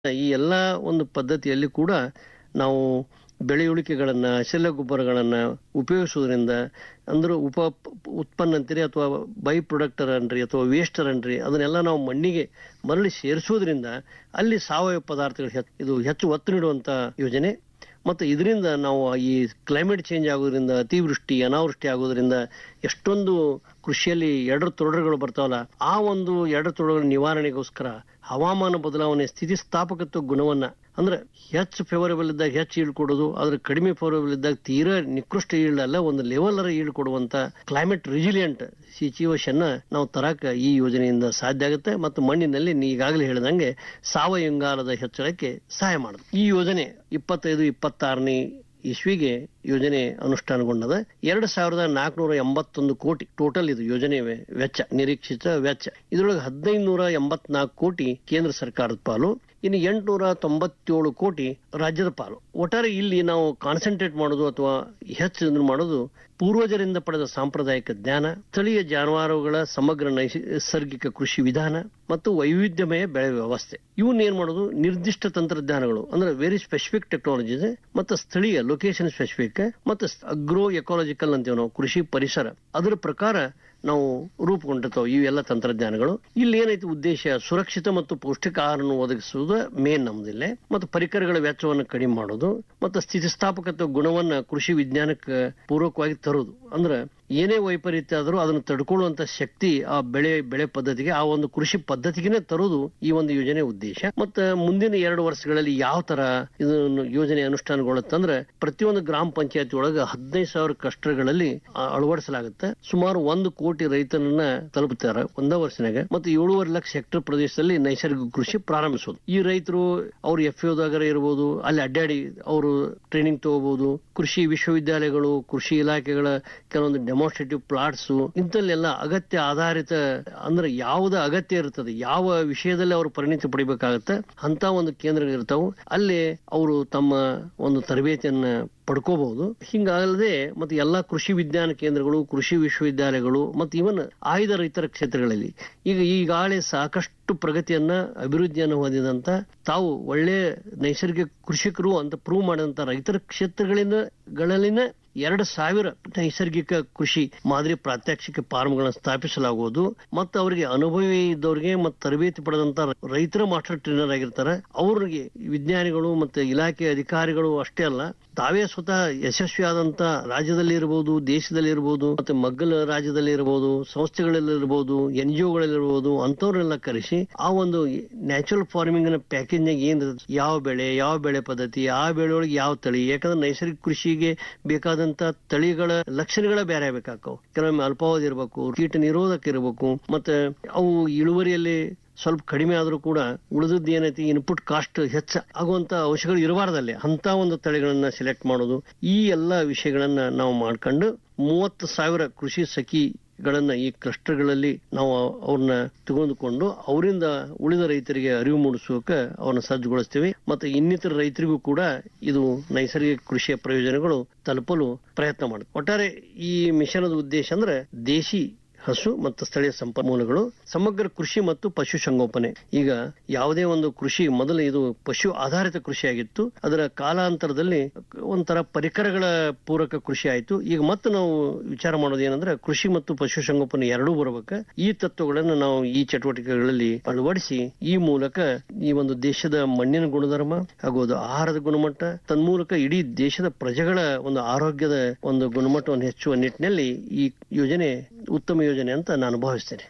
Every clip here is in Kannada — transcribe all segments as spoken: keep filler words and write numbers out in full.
ಈ ಎಲ್ಲ ಒಂದು ಪದ್ಧತಿಯಲ್ಲಿ ಕೂಡ ನಾವು ಬೆಳೆಯುಳಿಕೆಗಳನ್ನ ಶೆಲ್ಲ ಗೊಬ್ಬರಗಳನ್ನ ಉಪಯೋಗಿಸುವುದರಿಂದ ಅಂದ್ರೆ ಉಪ ಉತ್ಪನ್ನ ಅಂತೀರಿ ಅಥವಾ ಬೈ ಪ್ರೊಡಕ್ಟರ್ ಅನ್ರಿ ಅಥವಾ ವೇಸ್ಟರ್ ಅನ್ರಿ ಅದನ್ನೆಲ್ಲ ನಾವು ಮಣ್ಣಿಗೆ ಮರಳಿ ಸೇರಿಸುವುದರಿಂದ ಅಲ್ಲಿ ಸಾವಯವ ಪದಾರ್ಥಗಳು ಇದು ಹೆಚ್ಚು ಒತ್ತು ನೀಡುವಂತ ಯೋಜನೆ. ಮತ್ತು ಇದರಿಂದ ನಾವು ಈ ಕ್ಲೈಮೇಟ್ ಚೇಂಜ್ ಆಗೋದ್ರಿಂದ ಅತಿವೃಷ್ಟಿ ಅನಾವೃಷ್ಟಿ ಆಗೋದ್ರಿಂದ ಎಷ್ಟೊಂದು ಕೃಷಿಯಲ್ಲಿ ಎಡರು ತೊಡರುಗಳು ಬರ್ತಾವಲ್ಲ, ಆ ಒಂದು ಎಡರು ತೊಡರುಗಳ ನಿವಾರಣೆಗೋಸ್ಕರ ಹವಾಮಾನ ಬದಲಾವಣೆ ಸ್ಥಿತಿಸ್ಥಾಪಕತ್ವ ಗುಣವನ್ನ ಅಂದ್ರೆ ಹೆಚ್ಚು ಫೇವರೇಬಲ್ ಇದ್ದಾಗ ಹೆಚ್ಚು ಈಳ್ ಕೊಡೋದು, ಅದ್ರ ಕಡಿಮೆ ಫೇವರೇಬಲ್ ಇದ್ದಾಗ ತೀರಾ ನಿಕೃಷ್ಟ ಈಳ್ ಅಲ್ಲ ಒಂದು ಲೆವೆಲ್ ಅರ ಈಳ್ ಕೊಡುವಂತ ಕ್ಲೈಮೇಟ್ ರಿಜಿಲಿಯಂಟ್ ಸಿಚುವೇಶನ್ ನಾವು ತರಾಕ ಈ ಯೋಜನೆಯಿಂದ ಸಾಧ್ಯ ಆಗುತ್ತೆ. ಮತ್ತು ಮಣ್ಣಿನಲ್ಲಿ ಈಗಾಗಲೇ ಹೇಳಿದಂಗೆ ಸಾವಯವ ಇಂಗಾಲದ ಹೆಚ್ಚಳಕ್ಕೆ ಸಹಾಯ ಮಾಡುತ್ತೆ. ಈ ಯೋಜನೆ ಇಪ್ಪತ್ತೈದು ಇಪ್ಪತ್ತಾರನೇ ಇಸ್ವಿಗೆ ಯೋಜನೆ ಅನುಷ್ಠಾನಗೊಂಡದ. ಎರಡು ಸಾವಿರದ ನಾಲ್ಕುನೂರ ಎಂಬತ್ತೊಂದು ಕೋಟಿ ಟೋಟಲ್ ಇದು ಯೋಜನೆ ವೆಚ್ಚ, ನಿರೀಕ್ಷಿತ ವೆಚ್ಚ. ಇದರೊಳಗೆ ಹದಿನೈದು ನೂರ ಎಂಬತ್ನಾಲ್ಕು ಕೋಟಿ ಕೇಂದ್ರ ಸರ್ಕಾರದ ಪಾಲು, ಇನ್ನು ಎಂಟುನೂರ ತೊಂಬತ್ತೇಳು ಕೋಟಿ ರಾಜ್ಯದ ಪಾಲು. ಒಟ್ಟಾರೆ ಇಲ್ಲಿ ನಾವು ಕಾನ್ಸಂಟ್ರೇಟ್ ಮಾಡೋದು ಅಥವಾ ಹೆಚ್ಚು ಮಾಡೋದು ಪೂರ್ವಜರಿಂದ ಪಡೆದ ಸಾಂಪ್ರದಾಯಿಕ ಜ್ಞಾನ, ಸ್ಥಳೀಯ ಜಾನುವಾರುಗಳ ಸಮಗ್ರ ನೈಸರ್ಗಿಕ ಕೃಷಿ ವಿಧಾನ ಮತ್ತು ವೈವಿಧ್ಯಮಯ ಬೆಳೆ ವ್ಯವಸ್ಥೆ. ಇವನ್ನ ಏನ್ ಮಾಡೋದು ನಿರ್ದಿಷ್ಟ ತಂತ್ರಜ್ಞಾನಗಳು ಅಂದ್ರೆ ವೆರಿ ಸ್ಪೆಸಿಫಿಕ್ ಟೆಕ್ನಾಲಜೀಸ್ ಮತ್ತು ಸ್ಥಳೀಯ ಲೊಕೇಶನ್ ಸ್ಪೆಸಿಫಿಕ್ ಮತ್ತು ಅಗ್ರೋ ಎಕಾಲಜಿಕಲ್ ಅಂತೀವಿ ನಾವು, ಕೃಷಿ ಪರಿಸರ, ಅದರ ಪ್ರಕಾರ ನಾವು ರೂಪುಗೊಂಡಿರ್ತಾವ ಇವೆಲ್ಲ ತಂತ್ರಜ್ಞಾನಗಳು. ಇಲ್ಲಿ ಏನೈತಿ ಉದ್ದೇಶ ಸುರಕ್ಷಿತ ಮತ್ತು ಪೌಷ್ಟಿಕ ಆಹಾರವನ್ನು ಒದಗಿಸುವುದು ಮೇನ್ ನಮ್ದಿಲ್ಲೇ, ಮತ್ತು ಪರಿಕರಗಳ ವೆಚ್ಚವನ್ನು ಕಡಿಮೆ ಮಾಡೋದು ಮತ್ತು ಸ್ಥಿತಿಸ್ಥಾಪಕತ್ವ ಗುಣವನ್ನ ಕೃಷಿ ವಿಜ್ಞಾನಕ್ಕೆ ಪೂರ್ವಕವಾಗಿ ತರುವುದು. ಅಂದ್ರೆ ಏನೇ ವೈಪರೀತ್ಯ ಆದರೂ ಅದನ್ನು ತಡ್ಕೊಳ್ಳುವಂತ ಶಕ್ತಿ ಆ ಬೆಳೆ ಬೆಳೆ ಪದ್ಧತಿಗೆ ಆ ಒಂದು ಕೃಷಿ ಪದ್ಧತಿಗೆ ತರುವುದು ಈ ಒಂದು ಯೋಜನೆ ಉದ್ದೇಶ. ಮತ್ತೆ ಮುಂದಿನ ಎರಡು ವರ್ಷಗಳಲ್ಲಿ ಯಾವ ತರ ಇದನ್ನು ಯೋಜನೆ ಅನುಷ್ಠಾನಗೊಳ್ಳುತ್ತಂದ್ರೆ ಪ್ರತಿಯೊಂದು ಗ್ರಾಮ ಪಂಚಾಯತಿ ಒಳಗೆ ಹದಿನೈದು ಸಾವಿರ ಕ್ಲಸ್ಟರ್ಗಳಲ್ಲಿ ಅಳವಡಿಸಲಾಗುತ್ತೆ. ಸುಮಾರು ಒಂದು ಕೋಟಿ ರೈತರನ್ನ ತಲುಪುತ್ತಾರೆ ಒಂದೇ ವರ್ಷನಾಗ. ಮತ್ತು ಏಳೂವರೆ ಲಕ್ಷ ಹೆಕ್ಟರ್ ಪ್ರದೇಶದಲ್ಲಿ ನೈಸರ್ಗಿಕ ಕೃಷಿ ಪ್ರಾರಂಭಿಸೋದು. ಈ ರೈತರು ಅವ್ರು ಎಫ್ ದಾಗ ಇರಬಹುದು, ಅಲ್ಲಿ ಅಡ್ಡಾಡಿ ಅವರು ಟ್ರೈನಿಂಗ್ ತಗೋಬಹುದು. ಕೃಷಿ ವಿಶ್ವವಿದ್ಯಾಲಯಗಳು, ಕೃಷಿ ಇಲಾಖೆಗಳ ಕೆಲವೊಂದು ಡೆಮಾನ್ಸ್ಟ್ರೇಟಿವ್ ಪ್ಲಾಟ್ಸ್ ಇಂಥಲ್ಲೆಲ್ಲ ಅಗತ್ಯ ಆಧಾರಿತ ಅಂದ್ರೆ ಯಾವ್ದು ಅಗತ್ಯ ಇರ್ತದೆ, ಯಾವ ವಿಷಯದಲ್ಲಿ ಅವರು ಪರಿಣಿತಿ ಪಡಿಬೇಕಾಗತ್ತೆ ಅಂತ ಒಂದು ಕೇಂದ್ರಗಳು ಇರ್ತಾವೆ. ಅಲ್ಲಿ ಅವರು ತಮ್ಮ ಒಂದು ತರಬೇತಿಯನ್ನ ಪಡ್ಕೋಬಹುದು. ಹಿಂಗಾಗಲ್ಲದೆ ಮತ್ತೆ ಎಲ್ಲಾ ಕೃಷಿ ವಿಜ್ಞಾನ ಕೇಂದ್ರಗಳು, ಕೃಷಿ ವಿಶ್ವವಿದ್ಯಾಲಯಗಳು ಮತ್ತು ಇವನ್ ಆಯ್ದ ರೈತರ ಕ್ಷೇತ್ರಗಳಲ್ಲಿ ಈಗ ಈಗಾಗಲೇ ಸಾಕಷ್ಟು ಪ್ರಗತಿಯನ್ನ ಅಭಿವೃದ್ಧಿಯನ್ನು ಹೊಂದಿದಂತ ತಾವು ಒಳ್ಳೆ ನೈಸರ್ಗಿಕ ಕೃಷಿಕರು ಅಂತ ಪ್ರೂವ್ ಮಾಡಿದಂತ ರೈತರ ಕ್ಷೇತ್ರಗಳಿಂದ ಗಳಲ್ಲಿನ ಎರಡು ಸಾವಿರ ನೈಸರ್ಗಿಕ ಕೃಷಿ ಮಾದರಿ ಪ್ರಾತ್ಯಕ್ಷಿಕ ಫಾರ್ಮ್ಗಳನ್ನು ಸ್ಥಾಪಿಸಲಾಗುವುದು. ಮತ್ತು ಅವರಿಗೆ ಅನುಭವಿ ಇದ್ದವರಿಗೆ ಮತ್ತು ತರಬೇತಿ ಪಡೆದಂತ ರೈತರ ಮಾಸ್ಟರ್ ಟ್ರೈನರ್ ಆಗಿರ್ತಾರೆ. ಅವ್ರಿಗೆ ವಿಜ್ಞಾನಿಗಳು ಮತ್ತು ಇಲಾಖೆ ಅಧಿಕಾರಿಗಳು ಅಷ್ಟೇ ಅಲ್ಲ, ತಾವೇ ಸ್ವತಃ ಯಶಸ್ವಿ ಆದಂತ ರಾಜ್ಯದಲ್ಲಿ ಇರಬಹುದು, ದೇಶದಲ್ಲಿ ಇರಬಹುದು, ಮತ್ತೆ ಮಗ್ಗಲ ರಾಜ್ಯದಲ್ಲಿ ಇರಬಹುದು, ಸಂಸ್ಥೆಗಳಲ್ಲಿ ಇರಬಹುದು, ಎನ್ ಜಿ ಒಗಳಲ್ಲಿ ಇರಬಹುದು, ಅಂತವ್ರನ್ನೆಲ್ಲ ಕರೆಸಿ ಆ ಒಂದು ನ್ಯಾಚುರಲ್ ಫಾರ್ಮಿಂಗ್ ನ ಪ್ಯಾಕೇಜ್ ನಾಗ ಏನ್ ಯಾವ ಬೆಳೆ ಯಾವ ಬೆಳೆ ಪದ್ಧತಿ ಆ ಬೆಳೆ ಒಳಗೆ ಯಾವ ತಳಿ, ಯಾಕಂದ್ರೆ ನೈಸರ್ಗಿಕ ಕೃಷಿಗೆ ಬೇಕಾದ ತಳಿಗಳ ಲಕ್ಷಣಗಳ ಬೇರೆ ಬೇಕಾಕವು. ಕೆಲವೊಮ್ಮೆ ಅಲ್ಪಾವಧಿ ಇರಬೇಕು, ಕೀಟ ನಿರೋಧಕ ಇರಬೇಕು, ಮತ್ತೆ ಅವು ಇಳುವರಿಯಲ್ಲಿ ಸ್ವಲ್ಪ ಕಡಿಮೆ ಆದ್ರೂ ಕೂಡ ಉಳಿದದ್ದು ಏನೈತಿ ಇನ್ಪುಟ್ ಕಾಸ್ಟ್ ಹೆಚ್ಚ ಆಗುವಂತ ಅಂಶಗಳು ಇರಬಾರ್ದಲ್ಲಿ ಅಂತ ಒಂದು ತಳಿಗಳನ್ನ ಸೆಲೆಕ್ಟ್ ಮಾಡೋದು. ಈ ಎಲ್ಲಾ ವಿಷಯಗಳನ್ನ ನಾವು ಮಾಡ್ಕೊಂಡು ಮೂವತ್ತು ಸಾವಿರ ಕೃಷಿ ಸಖಿ ಗಳನ್ನ ಈ ಕ್ಲಸ್ಟರ್ಗಳಲ್ಲಿ ನಾವು ಅವ್ರನ್ನ ತೆಗೆದುಕೊಂಡು ಅವರಿಂದ ಉಳಿದ ರೈತರಿಗೆ ಅರಿವು ಮೂಡಿಸೋಕೆ ಅವ್ರನ್ನ ಸಜ್ಜುಗೊಳಿಸ್ತೀವಿ. ಮತ್ತೆ ಇನ್ನಿತರ ರೈತರಿಗೂ ಕೂಡ ಇದು ನೈಸರ್ಗಿಕ ಕೃಷಿಯ ಪ್ರಯೋಜನಗಳು ತಲುಪಲು ಪ್ರಯತ್ನ ಮಾಡುತ್ತೆ. ಒಟ್ಟಾರೆ ಈ ಮಿಷನದ ಉದ್ದೇಶ ಅಂದ್ರೆ ದೇಶಿ ಹಸು ಮತ್ತು ಸ್ಥಳೀಯ ಸಂಪನ್ಮೂಲಗಳು, ಸಮಗ್ರ ಕೃಷಿ ಮತ್ತು ಪಶು ಸಂಗೋಪನೆ. ಈಗ ಯಾವುದೇ ಒಂದು ಕೃಷಿ ಮೊದಲು ಇದು ಪಶು ಆಧಾರಿತ ಕೃಷಿ ಆಗಿತ್ತು, ಅದರ ಕಾಲಾಂತರದಲ್ಲಿ ಒಂಥರ ಪರಿಕರಗಳ ಪೂರಕ ಕೃಷಿ ಆಯ್ತು. ಈಗ ಮತ್ತೆ ನಾವು ವಿಚಾರ ಮಾಡೋದು ಏನಂದ್ರೆ ಕೃಷಿ ಮತ್ತು ಪಶು ಸಂಗೋಪನೆ ಎರಡೂ ಬರಬೇಕು. ಈ ತತ್ವಗಳನ್ನು ನಾವು ಈ ಚಟುವಟಿಕೆಗಳಲ್ಲಿ ಅಳವಡಿಸಿ ಈ ಮೂಲಕ ಈ ಒಂದು ದೇಶದ ಮಣ್ಣಿನ ಗುಣಧರ್ಮ ಹಾಗೂ ಆಹಾರದ ಗುಣಮಟ್ಟ, ತನ್ಮೂಲಕ ಇಡೀ ದೇಶದ ಪ್ರಜೆಗಳ ಒಂದು ಆರೋಗ್ಯದ ಒಂದು ಗುಣಮಟ್ಟವನ್ನು ಹೆಚ್ಚುವ ನಿಟ್ಟಿನಲ್ಲಿ ಈ ಯೋಜನೆ ಉತ್ತಮ ಯೋಜನೆ ಅಂತ ನಾನು ಭಾವಿಸ್ತೇನೆ.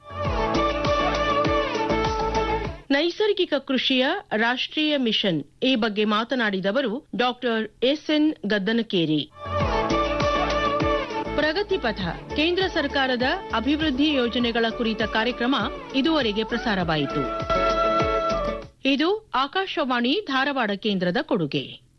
ನೈಸರ್ಗಿಕ ಕೃಷಿಯ ರಾಷ್ಟ್ರೀಯ ಮಿಷನ್ ಈ ಬಗ್ಗೆ ಮಾತನಾಡಿದವರು ಡಾಕ್ಟರ್ ಎಸ್ ಎನ್ ಗದ್ದನಕೇರಿ. ಪ್ರಗತಿ ಪಥ ಕೇಂದ್ರ ಸರ್ಕಾರದ ಅಭಿವೃದ್ಧಿ ಯೋಜನೆಗಳ ಕುರಿತ ಕಾರ್ಯಕ್ರಮ ಇದುವರೆಗೆ ಪ್ರಸಾರವಾಯಿತು. ಇದು ಆಕಾಶವಾಣಿ ಧಾರವಾಡ ಕೇಂದ್ರದ ಕೊಡುಗೆ.